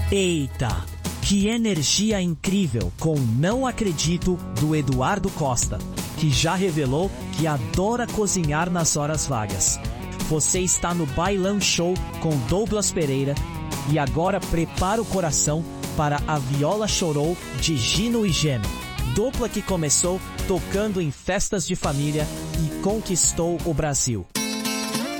Eita, que energia incrível com Não Acredito, do Eduardo Costa, que já revelou que adora cozinhar nas horas vagas. Você está no Bailão Show com Douglas Pereira e agora prepara o coração para A Viola Chorou, de Gino e Geno. Dupla que começou tocando em festas de família e conquistou o Brasil.